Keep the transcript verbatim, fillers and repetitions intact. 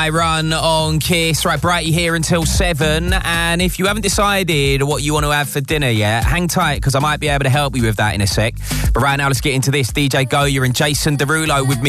my run on Kiss. Right, Brighty here until seven. And if you haven't decided what you want to have for dinner yet, hang tight because I might be able to help you with that in a sec. But right now, let's get into this. D J Goya and Jason Derulo with me.